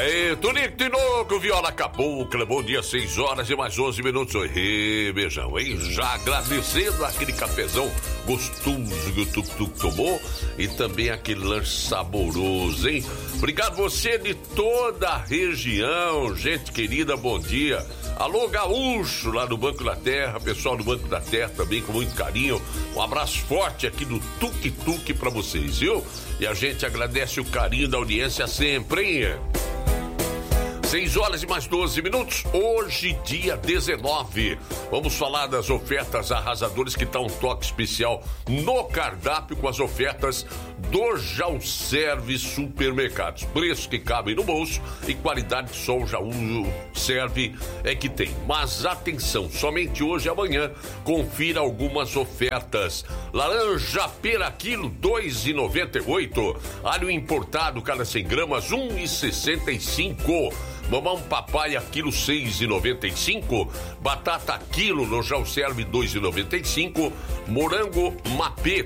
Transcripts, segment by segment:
Tonico Tinoco, Viola Cabocla, bom dia, 6 horas e mais 11 minutos. Oi, beijão, hein? Já agradecendo aquele cafezão gostoso que o Tuk-Tuk tomou e também aquele lanche saboroso, hein? Obrigado você de toda a região, gente querida, bom dia. Alô, Gaúcho, lá do Banco da Terra, pessoal do Banco da Terra também, com muito carinho. Um abraço forte aqui do Tuk-Tuk pra vocês, viu? E a gente agradece o carinho da audiência sempre, hein? 6 horas e mais 12 minutos, hoje dia 19. Vamos falar das ofertas arrasadoras que tá um toque especial no cardápio com as ofertas do Jalserve Supermercados. Preços que cabem no bolso e qualidade que só o Jalserve é que tem. Mas atenção, somente hoje e amanhã confira algumas ofertas. Laranja pera quilo, R$ 2,98. Alho importado, cada 100 gramas, R$ 1,65. Mamão papaya quilo 6,95, batata quilo no Jalserve 2,95, morango mapê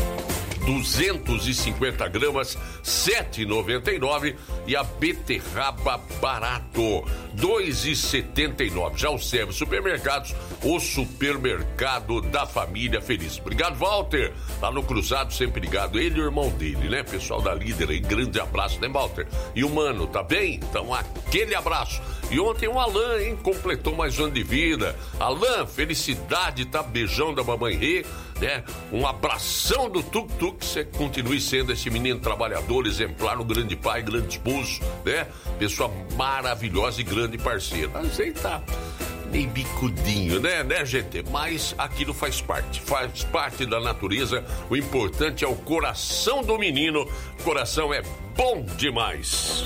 250 gramas 7,99 e a beterraba barato 2,79. Jalserve Supermercados, o supermercado da família feliz. Obrigado, Walter, lá no Cruzado, sempre ligado, ele e o irmão dele, né, pessoal da Líder aí, grande abraço, né, Walter? E o Mano, tá bem? Então aquele abraço. E ontem o Alan, hein, completou mais um ano de vida. Alan, felicidade, tá? Beijão da mamãe Rê, né? Um abração do Tuk-Tuk, que você continue sendo esse menino trabalhador, exemplar, um grande pai, grande esposo, né? Pessoa maravilhosa e grande parceira. Mas aí tá meio bicudinho, né, gente? Mas aquilo faz parte da natureza. O importante é o coração do menino. O coração é bom demais.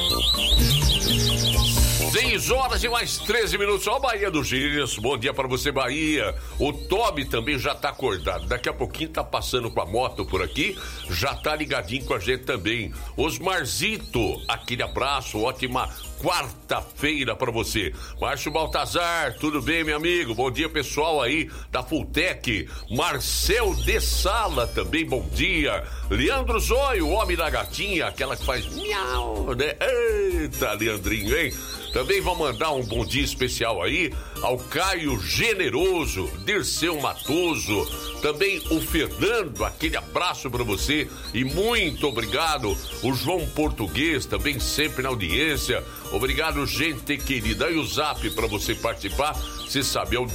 6 horas e mais 13 minutos. Ó, Bahia do Giz. Bom dia pra você, Bahia. O Toby também já tá acordado. Daqui a pouquinho tá passando com a moto por aqui. Já tá ligadinho com a gente também. Osmarzito, aquele abraço. Ótima quarta-feira pra você. Márcio Baltazar, tudo bem, meu amigo? Bom dia, pessoal aí da Fultec. Marcel de Sala também, bom dia. Leandro Zóio, o homem da gatinha, aquela que faz miau, né? Eita, Leandrinho, hein? Também vou mandar um bom dia especial aí ao Caio Generoso, Dirceu Matoso, também o Fernando, aquele abraço pra você e muito obrigado. O João Português também sempre na audiência. Obrigado, gente querida. E o zap pra você participar, você sabe, é o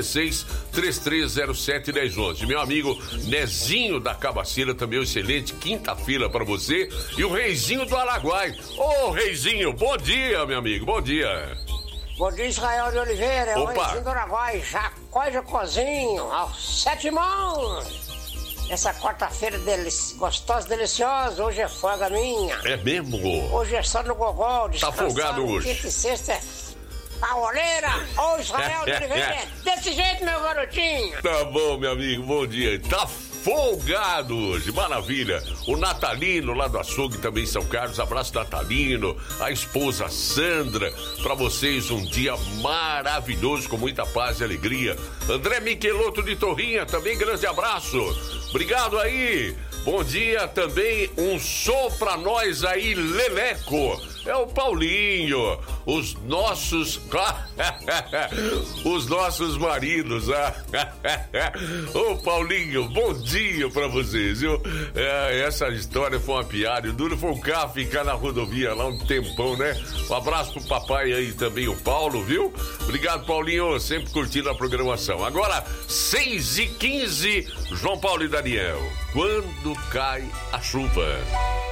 16-3307-1011. Meu amigo Nezinho da Cabaceira, também excelente quinta-feira pra você. E o Reizinho do Araguai. Ô, Reizinho, bom dia, meu amigo, bom dia. Bom dia, Israel de Oliveira, é o Reizinho do Araguai, Jacó Jacozinho, aos 7 mãos. Essa quarta-feira gostosa, deliciosa, hoje é folga minha. É mesmo? Hoje é só no gogol, tá folgado hoje. Quinta e sexta é pauleira. Ô, Israel de Oliveira, desse jeito, meu garotinho. Tá bom, meu amigo, bom dia. Tá folgado hoje, maravilha. O Natalino lá do açougue também em São Carlos, abraço Natalino, a esposa Sandra, pra vocês um dia maravilhoso, com muita paz e alegria. André Michelotto de Torrinha, também grande abraço, obrigado aí. Bom dia também, um som pra nós aí, Leleco. É o Paulinho, os nossos maridos. Ô Paulinho, bom dia pra vocês, viu? Essa história foi uma piada, o duro foi o carro ficar na rodovia lá um tempão, né? Um abraço pro papai aí também, o Paulo, viu? Obrigado, Paulinho, sempre curtindo a programação. Agora, 6h15, João Paulo e Daniel. Quando cai a chuva?